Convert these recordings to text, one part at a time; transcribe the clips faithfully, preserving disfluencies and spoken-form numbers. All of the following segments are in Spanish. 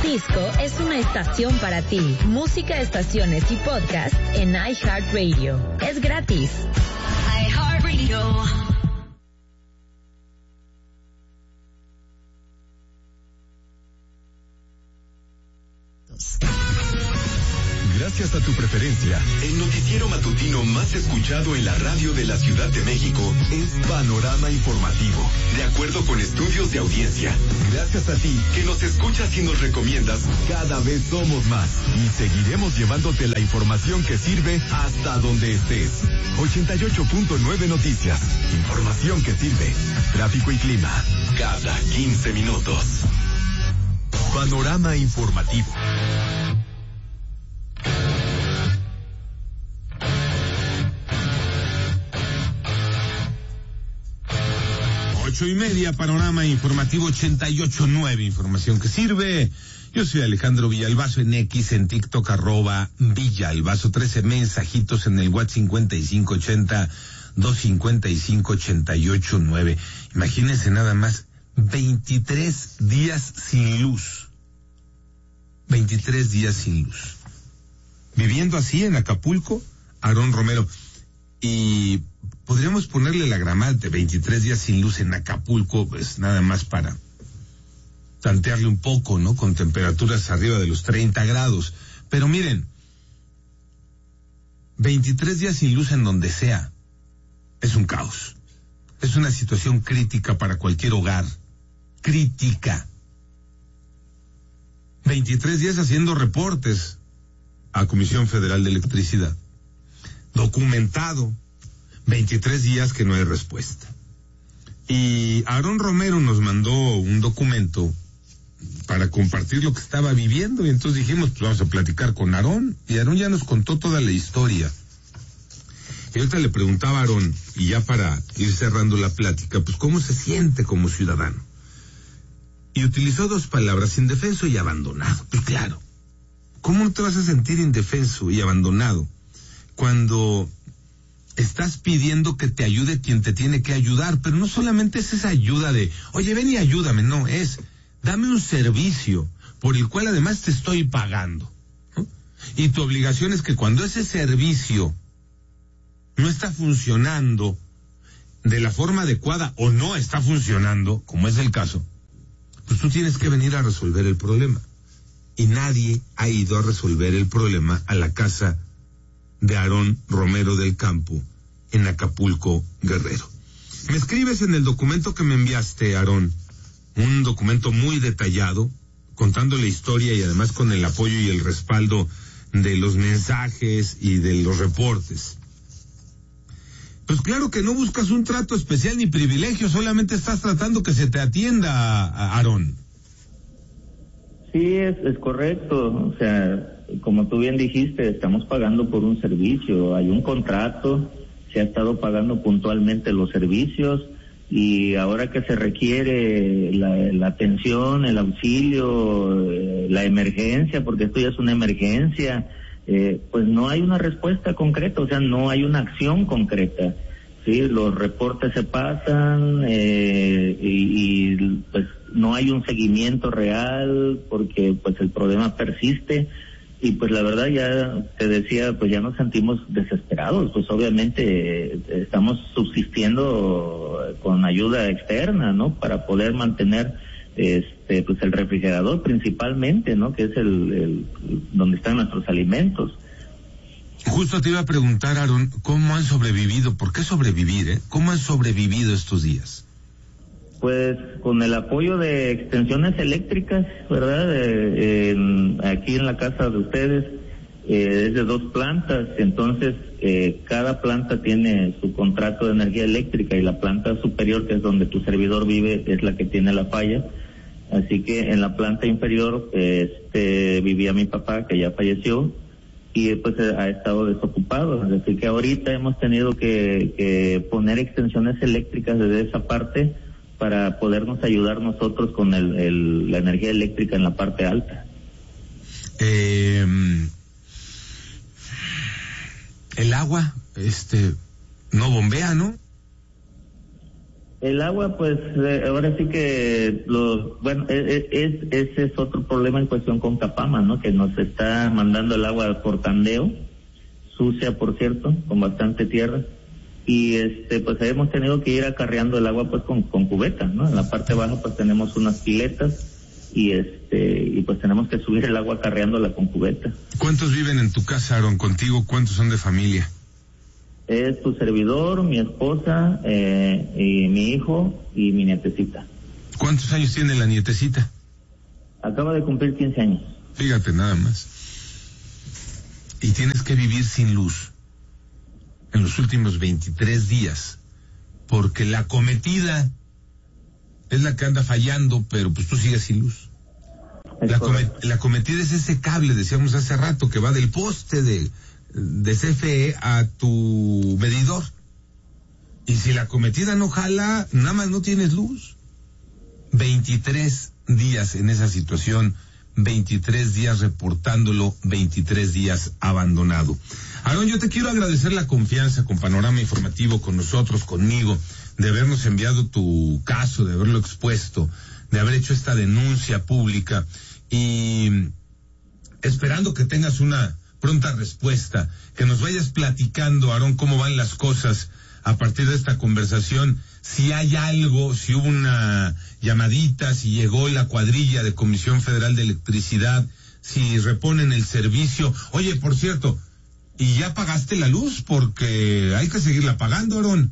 Disco es una estación para ti. Música, estaciones y podcast en iHeartRadio. Es gratis. iHeartRadio. Gracias a tu preferencia, el noticiero matutino más escuchado en la radio de la Ciudad de México es Panorama Informativo, de acuerdo con estudios de audiencia. Gracias a ti, que nos escuchas y nos recomiendas, cada vez somos más y seguiremos llevándote la información que sirve hasta donde estés. ochenta y ocho punto nueve Noticias, información que sirve. Tráfico y clima, cada quince minutos. Panorama Informativo. Ocho y media, Panorama Informativo ochenta y ocho nueve, información que sirve. Yo soy Alejandro Villalbazo en X, en TikTok, arroba Villalbazo, trece mensajitos en el WhatsApp cincuenta y cinco ochenta, doscientos cincuenta y cinco, ochenta y ocho nueve. Imagínense nada más, veintitrés días sin luz. veintitrés días sin luz. Viviendo así en Acapulco, Aarón Romero. Y podríamos ponerle la gramada de veintitrés días sin luz en Acapulco, pues nada más para tantearle un poco, ¿no? Con temperaturas arriba de los treinta grados. Pero miren, veintitrés días sin luz en donde sea, es un caos. Es una situación crítica para cualquier hogar. Crítica. veintitrés días haciendo reportes a Comisión Federal de Electricidad. Documentado. veintitrés días que no hay respuesta. Y Aarón Romero nos mandó un documento para compartir lo que estaba viviendo, y entonces dijimos, pues vamos a platicar con Aarón, y Aarón ya nos contó toda la historia. Y ahorita le preguntaba a Aarón, y ya para ir cerrando la plática, pues cómo se siente como ciudadano. Y utilizó dos palabras, indefenso y abandonado. Pues claro, ¿cómo no te vas a sentir indefenso y abandonado cuando estás pidiendo que te ayude quien te tiene que ayudar? Pero no solamente es esa ayuda de, oye, ven y ayúdame, no, es, dame un servicio por el cual además te estoy pagando, ¿no? Y tu obligación es que cuando ese servicio no está funcionando de la forma adecuada o no está funcionando, como es el caso, pues tú tienes que venir a resolver el problema. Y nadie ha ido a resolver el problema a la casa de Aarón Romero del Campo en Acapulco, Guerrero. Me escribes en el documento que me enviaste, Aarón, un documento muy detallado, contando la historia y además con el apoyo y el respaldo de los mensajes y de los reportes. Pues claro que no buscas un trato especial ni privilegio, solamente estás tratando que se te atienda, Aarón. Sí, es, es correcto, o sea, como tú bien dijiste, estamos pagando por un servicio, hay un contrato, se ha estado pagando puntualmente los servicios, y ahora que se requiere la, la atención, el auxilio, eh, la emergencia, porque esto ya es una emergencia, eh, pues no hay una respuesta concreta, o sea, no hay una acción concreta. Sí, los reportes se pasan eh, y, y pues no hay un seguimiento real porque pues el problema persiste, y pues la verdad ya te decía, pues ya nos sentimos desesperados, pues obviamente eh, estamos subsistiendo con ayuda externa, ¿no? Para poder mantener este pues el refrigerador principalmente, ¿no? Que es el, el donde están nuestros alimentos. Justo te iba a preguntar, Aarón, ¿cómo han sobrevivido? ¿Por qué sobrevivir, eh? ¿Cómo han sobrevivido estos días? Pues con el apoyo de extensiones eléctricas, ¿verdad? Eh, en, aquí en la casa de ustedes eh, es de dos plantas, entonces eh, cada planta tiene su contrato de energía eléctrica, y la planta superior, que es donde tu servidor vive, es la que tiene la falla. Así que en la planta inferior este, vivía mi papá, que ya falleció, y pues ha estado desocupado, así que ahorita hemos tenido que, que poner extensiones eléctricas desde esa parte para podernos ayudar nosotros con el, el, la energía eléctrica en la parte alta. Eh, el agua, este, no bombea, ¿no? El agua, pues, eh, ahora sí que, lo, bueno, es, es, ese es otro problema en cuestión con Capama, ¿no? Que nos está mandando el agua por tandeo, sucia, por cierto, con bastante tierra. Y este, pues hemos tenido que ir acarreando el agua, pues, con, con cubetas, ¿no? En la parte baja, pues, tenemos unas piletas y este, y pues tenemos que subir el agua acarreándola con cubeta. ¿Cuántos viven en tu casa, Aaron? ¿Contigo cuántos son de familia? Es tu servidor, mi esposa, eh, y mi hijo y mi nietecita. ¿Cuántos años tiene la nietecita? Acaba de cumplir quince años. Fíjate nada más. Y tienes que vivir sin luz en los últimos veintitrés días, porque la cometida es la que anda fallando, pero pues tú sigues sin luz. La, comet- la cometida es ese cable, decíamos hace rato, que va del poste de... de C F E a tu medidor. Y si la cometida no jala, nada más no tienes luz. veintitrés días en esa situación, veintitrés días reportándolo, veintitrés días abandonado. Aaron, yo te quiero agradecer la confianza con Panorama Informativo, con nosotros, conmigo, de habernos enviado tu caso, de haberlo expuesto, de haber hecho esta denuncia pública y esperando que tengas una pronta respuesta, que nos vayas platicando, Aarón, cómo van las cosas a partir de esta conversación, si hay algo, si hubo una llamadita, si llegó la cuadrilla de Comisión Federal de Electricidad, si reponen el servicio. Oye, por cierto, ¿y ya pagaste la luz? Porque hay que seguirla pagando, Aarón.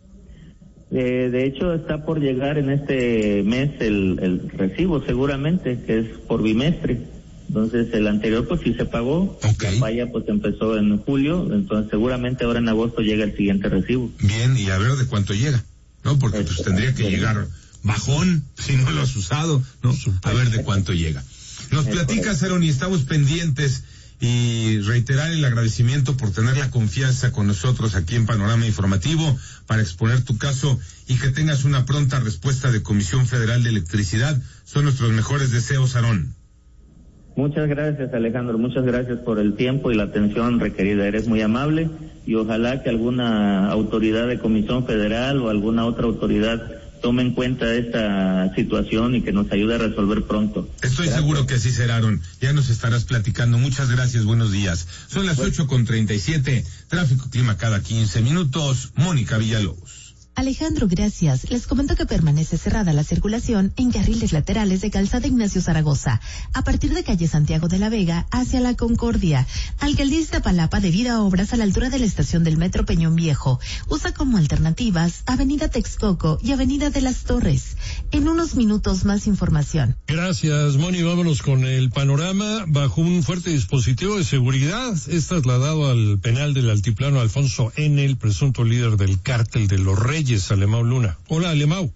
Eh, de hecho, está por llegar en este mes el, el recibo, seguramente, que es por bimestre. Entonces, el anterior, pues, sí se pagó. Okay. La falla, pues, empezó en julio. Entonces, seguramente ahora en agosto llega el siguiente recibo. Bien, y a ver de cuánto llega, ¿no? Porque, pues, tendría que llegar bajón, si no lo has usado, ¿no? A ver de cuánto llega. Nos platicas, Aaron, y estamos pendientes, y reiterar el agradecimiento por tener la confianza con nosotros aquí en Panorama Informativo para exponer tu caso y que tengas una pronta respuesta de Comisión Federal de Electricidad. Son nuestros mejores deseos, Aaron. Muchas gracias, Alejandro, muchas gracias por el tiempo y la atención requerida, eres muy amable y ojalá que alguna autoridad de Comisión Federal o alguna otra autoridad tome en cuenta esta situación y que nos ayude a resolver pronto. Estoy gracias. seguro que así será, Aaron, ya nos estarás platicando. Muchas gracias, buenos días. Son las ocho con treinta y siete, tráfico clima cada quince minutos, Mónica Villalobos. Alejandro, gracias. Les comento que permanece cerrada la circulación en carriles laterales de Calzada Ignacio Zaragoza, a partir de calle Santiago de la Vega hacia la Concordia. Alcaldía Iztapalapa debido a obras a la altura de la estación del Metro Peñón Viejo. Usa como alternativas Avenida Texcoco y Avenida de las Torres. En unos minutos más información. Gracias, Moni. Vámonos con el panorama. Bajo un fuerte dispositivo de seguridad es trasladado al penal del Altiplano Alfonso N., el presunto líder del cártel de los Reyes, Alemão Luna. Hola, Alemão.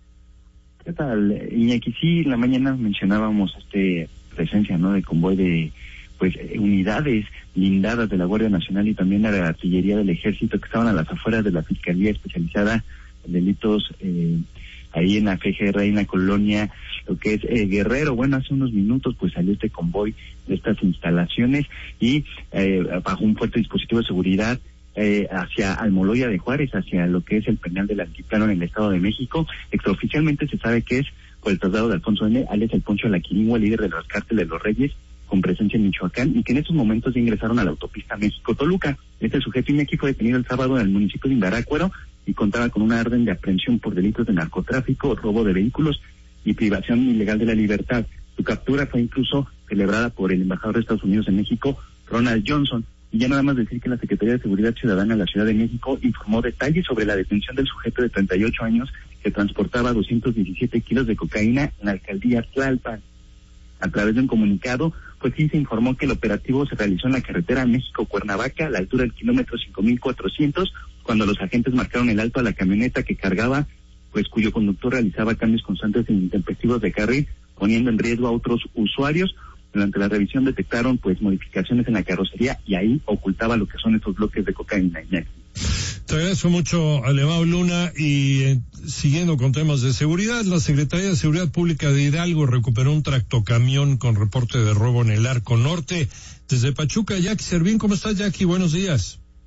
¿Qué tal, Iñaki? Sí, en la mañana mencionábamos este presencia, ¿no?, de convoy de pues unidades blindadas de la Guardia Nacional y también de la artillería del Ejército que estaban a las afueras de la Fiscalía Especializada en Delitos eh, ahí en la F G R, en la colonia, lo que es eh, Guerrero. Bueno, hace unos minutos pues salió este convoy de estas instalaciones y eh, bajo un fuerte dispositivo de seguridad Eh, hacia Almoloya de Juárez, hacia lo que es el penal del Altiplano en el Estado de México. Extraoficialmente se sabe que es por el traslado de Alfonso N., alias el Poncho Laquiringua, líder de los cárteles de los Reyes, con presencia en Michoacán, y que en estos momentos ya ingresaron a la autopista México-Toluca. Este sujeto Iñaki fue detenido el sábado en el municipio de Indarácuaro y contaba con una orden de aprehensión por delitos de narcotráfico, robo de vehículos y privación ilegal de la libertad. Su captura fue incluso celebrada por el embajador de Estados Unidos en México, Ronald Johnson. Y ya nada más decir que la Secretaría de Seguridad Ciudadana de la Ciudad de México informó detalles sobre la detención del sujeto de treinta y ocho años que transportaba doscientos diecisiete kilos de cocaína en la alcaldía Tlalpan. A través de un comunicado, pues sí se informó que el operativo se realizó en la carretera México-Cuernavaca, a la altura del kilómetro cinco mil cuatrocientos, cuando los agentes marcaron el alto a la camioneta que cargaba, pues cuyo conductor realizaba cambios constantes e intempestivos de carril, poniendo en riesgo a otros usuarios. Durante la revisión detectaron pues modificaciones en la carrocería y ahí ocultaba lo que son estos bloques de cocaína. Te agradezco mucho, Alemão Luna, y eh, siguiendo con temas de seguridad, la Secretaría de Seguridad Pública de Hidalgo recuperó un tractocamión con reporte de robo en el Arco Norte. Desde Pachuca, Jackie Servín, ¿cómo estás, Jackie? Buenos días.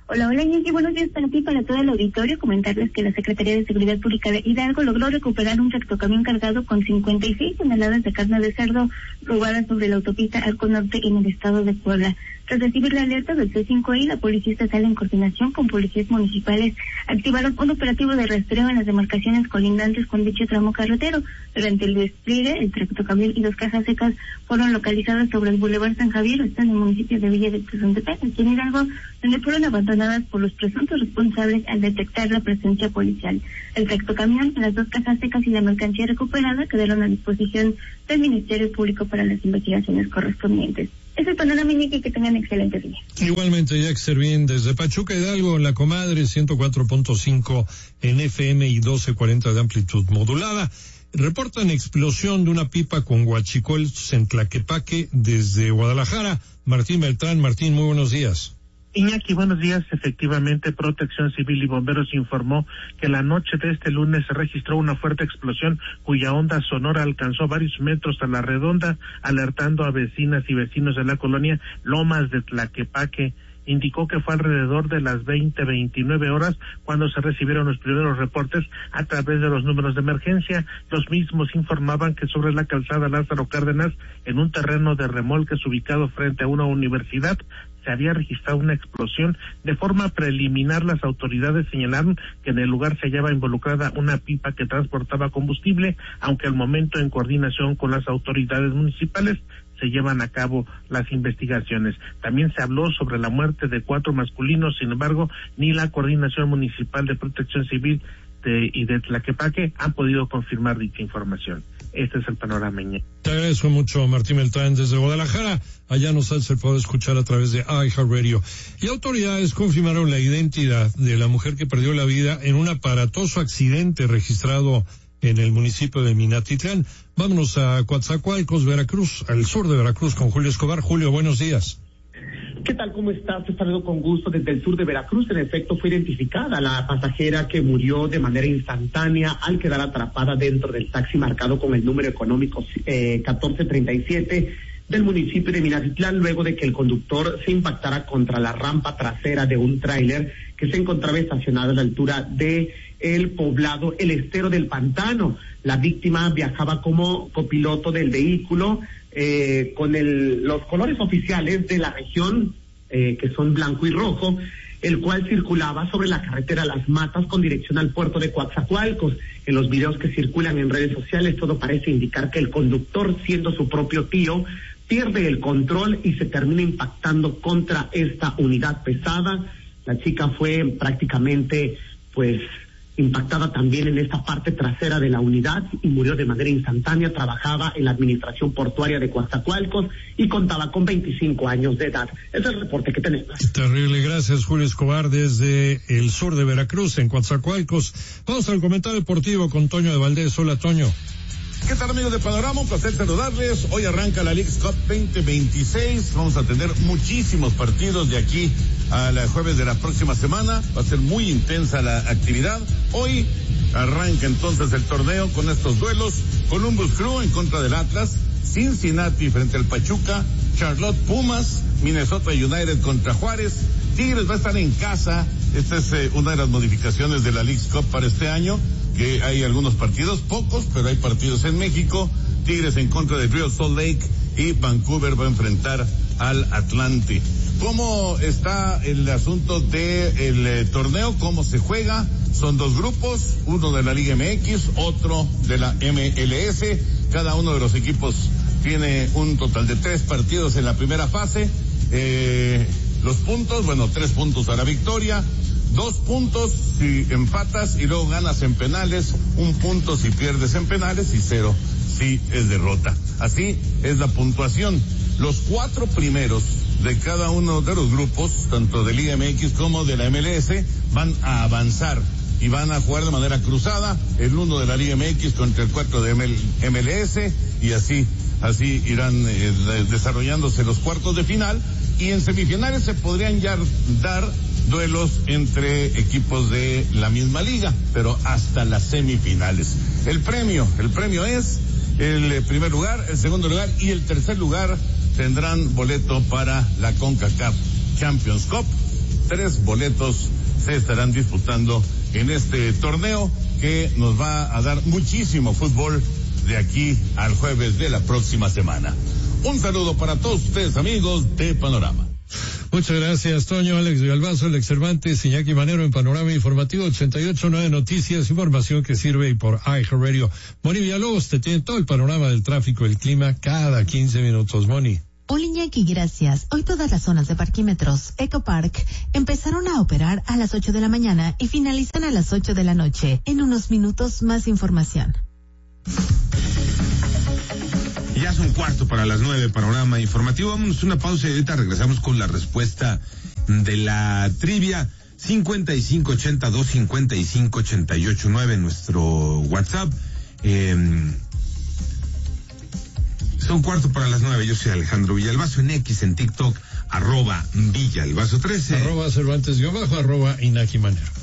Hola, hola, Iñaki, buenos días para ti y para todo el auditorio. Comentarles que la Secretaría de Seguridad Pública de Hidalgo logró recuperar un tractocamión cargado con cincuenta y seis toneladas de carne de cerdo robada sobre la autopista Arco Norte en el estado de Puebla. Tras recibir la alerta del C cinco I, la Policía Estatal en coordinación con policías municipales activaron un operativo de rastreo en las demarcaciones colindantes con dicho tramo carretero. Durante el despliegue, el tractocamión y dos cajas secas fueron localizadas sobre el Boulevard San Javier, está en el municipio de Villa de Tezontepec, aquí en Hidalgo, donde fueron abandonadas por los presuntos responsables al detectar la presencia policial. El tractocamión, las dos cajas secas y la mercancía recuperada quedaron a disposición del Ministerio Público para las investigaciones correspondientes. Es el panorama, Iñaki, que tengan excelente día. Igualmente, Jack Servín, desde Pachuca Hidalgo, La Comadre, ciento cuatro punto cinco en F M y doce cuarenta de amplitud modulada. Reportan explosión de una pipa con huachicoles en Tlaquepaque desde Guadalajara. Martín Beltrán. Martín, muy buenos días. Iñaki, buenos días. Efectivamente, Protección Civil y Bomberos informó que la noche de este lunes se registró una fuerte explosión cuya onda sonora alcanzó varios metros a la redonda, alertando a vecinas y vecinos de la colonia Lomas de Tlaquepaque. Indicó que fue alrededor de las veinte, veintinueve horas cuando se recibieron los primeros reportes a través de los números de emergencia. Los mismos informaban que sobre la calzada Lázaro Cárdenas, en un terreno de remolques ubicado frente a una universidad, se había registrado una explosión. De forma preliminar, las autoridades señalaron que en el lugar se hallaba involucrada una pipa que transportaba combustible, aunque al momento, en coordinación con las autoridades municipales, se llevan a cabo las investigaciones. También se habló sobre la muerte de cuatro masculinos, sin embargo, ni la Coordinación Municipal de Protección Civil de, y de Tlaquepaque han podido confirmar dicha información. Este es el panorama. Te agradezco mucho, Martín Beltrán, desde Guadalajara. Allá nos se puede escuchar a través de iHeartRadio. Y autoridades confirmaron la identidad de la mujer que perdió la vida en un aparatoso accidente registrado en el municipio de Minatitlán. Vámonos a Coatzacoalcos, Veracruz, al sur de Veracruz, con Julio Escobar. Julio, buenos días. ¿Qué tal? ¿Cómo estás? Te saludo con gusto desde el sur de Veracruz. En efecto, fue identificada la pasajera que murió de manera instantánea al quedar atrapada dentro del taxi marcado con el número económico eh, catorce treinta y siete del municipio de Minatitlán, luego de que el conductor se impactara contra la rampa trasera de un tráiler que se encontraba estacionado a la altura de el poblado El Estero del Pantano. La víctima viajaba como copiloto del vehículo eh, con el, los colores oficiales de la región, eh, que son blanco y rojo, el cual circulaba sobre la carretera Las Matas con dirección al puerto de Coatzacoalcos. En los videos que circulan en redes sociales, todo parece indicar que el conductor, siendo su propio tío, pierde el control y se termina impactando contra esta unidad pesada. La chica fue prácticamente, pues, impactada también en esta parte trasera de la unidad y murió de manera instantánea. Trabajaba en la administración portuaria de Coatzacoalcos y contaba con veinticinco años de edad. Ese es el reporte que tenemos. Terrible, gracias Julio Escobar desde el sur de Veracruz, en Coatzacoalcos. Vamos al comentario deportivo con Toño de Valdés. Hola, Toño. ¿Qué tal, amigos de Panorama? Un placer saludarles. Hoy arranca la Leagues Cup veinte veintiséis. Vamos a tener muchísimos partidos de aquí al jueves de la próxima semana. Va a ser muy intensa la actividad. Hoy arranca entonces el torneo con estos duelos. Columbus Crew en contra del Atlas, Cincinnati frente al Pachuca, Charlotte Pumas, Minnesota United contra Juárez, Tigres va a estar en casa. Esta es eh, una de las modificaciones de la Leagues Cup para este año, que hay algunos partidos, pocos, pero hay partidos en México. Tigres en contra de Real Salt Lake y Vancouver va a enfrentar al Atlante. ¿Cómo está el asunto del eh, torneo? ¿Cómo se juega? Son dos grupos, uno de la Liga M X, otro de la M L S. Cada uno de los equipos tiene un total de tres partidos en la primera fase. Eh, los puntos, bueno, tres puntos a la victoria, dos puntos si empatas y luego ganas en penales, un punto si pierdes en penales y cero si es derrota. Así es la puntuación. Los cuatro primeros de cada uno de los grupos, tanto de Liga M X como de la M L S, van a avanzar y van a jugar de manera cruzada, el uno de la Liga M X contra el cuatro de M L S, y así, así irán eh, desarrollándose los cuartos de final, y en semifinales se podrían ya dar duelos entre equipos de la misma liga, pero hasta las semifinales. El premio, el premio es el primer lugar, el segundo lugar y el tercer lugar tendrán boleto para la CONCACAF Champions Cup, Tres boletos se estarán disputando en este torneo que nos va a dar muchísimo fútbol de aquí al jueves de la próxima semana. Un saludo para todos ustedes, amigos de Panorama. Muchas gracias, Toño, Alex Galvazo, Alex Cervantes, Iñaki Manero en Panorama Informativo ochenta y ocho punto nueve Noticias, información que sirve y por iHeartRadio. Moni Villalobos te tiene todo el panorama del tráfico y el clima cada quince minutos, Moni. Hola Iñaki, gracias. Hoy todas las zonas de parquímetros Ecopark empezaron a operar a las ocho de la mañana y finalizan a las ocho de la noche. En unos minutos más información. Ya son cuarto para las nueve, Panorama Informativo. Vámonos a una pausa y ahorita regresamos con la respuesta de la trivia. cincuenta y cinco ochenta y dos cincuenta y cinco ochenta y ocho nueve, nuestro WhatsApp. Eh, son cuarto para las nueve. Yo soy Alejandro Villalbazo, en X, en TikTok, arroba Villalbazo trece. Arroba Cervantes, yo bajo, arroba Iñaki Manero.